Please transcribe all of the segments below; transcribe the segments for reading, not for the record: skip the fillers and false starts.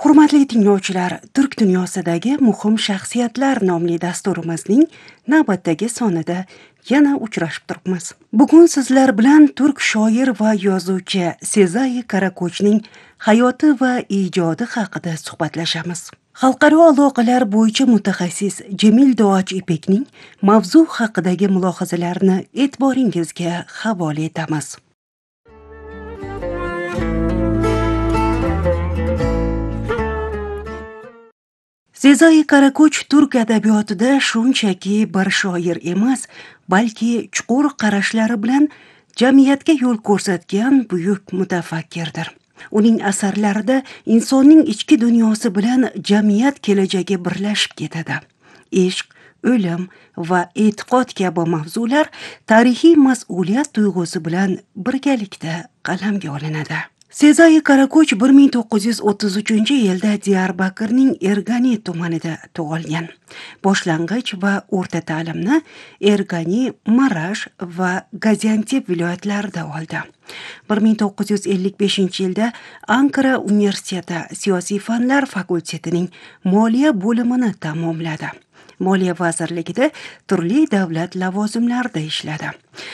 Hurmatli tinglovchilar, Turk dunyosidagi muhim shaxsiyatlar nomli dasturimizning navbatdagi sonida yana uchrashib turibmiz. Bugun sizlar bilan turk shoir va yozuvchi Sezai Karakochning hayoti va ijodi haqida suhbatlashamiz. Xalqaro aloqalar bo'yicha mutaxassis Jamil Doach Ipekning mavzu haqidagi mulohazalarini e'tiboringizga havola etamiz. Sezai Karakoch turk adabiyotida shunchaki bir shoir emas, balki chuqur qarashlari bilan jamiyatga yo'l ko'rsatgan buyuk mutafakkirdir. Uning asarlarida insonning ichki dunyosi bilan jamiyat kelajagi birlashib ketadi. Ishq, o'lim va e'tiqod kabi mavzular tarixiy mas'uliyat tuyg'usi bilan birgalikda qalamga olinadi. Sezai Karakoch 1933-yilda Diyarbakrning Ergani tumanida tug'ilgan. Boshlang'ich va o'rta ta'limni Ergani, Marash va Gaziantep viloyatlarida oldi. 1955-yilda Ankara universiteti siyosiy fanlar fakultetining moliya bo'limini tamomladi. Moliya vazirligida turli davlat lavozimlarida ishladi.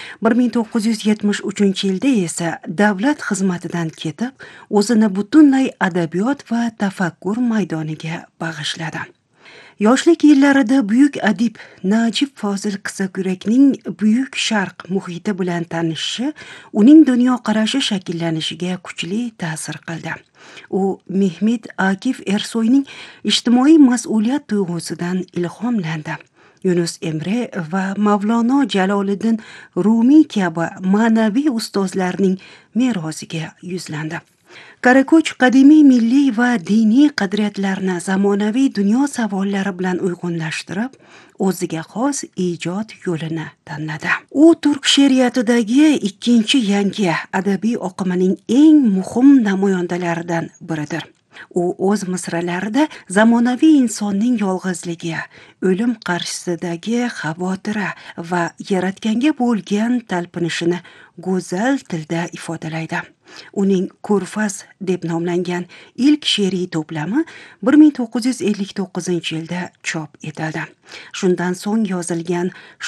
1973-yilda esa davlat xizmatidan ketib, o'zini butunlay adabiyot va tafakkur maydoniga bag'ishladi. Yoshlik yillarida buyuk adib Najib Fozil Qisaqyurakning Buyuk Sharq muhiti bilan tanishishi uning dunyoqarashi shakllanishiga kuchli ta'sir qildi. U Mehmet Akif Ersoyning ijtimoiy mas'uliyat tuyg'usidan ilhomlandi. Yunus Emre va Mavlono Jaloliddin Rumiy kabi ma'naviy ustozlarning merosiga yuzlandi. Karakoch qadimiy milliy va diniy qadriyatlarni zamonaviy dunyo savollari bilan uyg'unlashtirib, o'ziga xos ijod yo'lini tanladi. U turk she'riyatidagi ikkinchi yangi adabiy oqimining eng muhim namoyandalaridan biridir. U o'z misralarida zamonaviy insonning yolg'izligi, o'lim qarshisidagi xavotiri va yaratganga bo'lgan talpinishini go'zal tilda ifodalaydi. Uning Ko'rfaz deb nomlangan ilk she'riy to'plami 1959-yilda chop etildi. Shundan so'ng yozilgan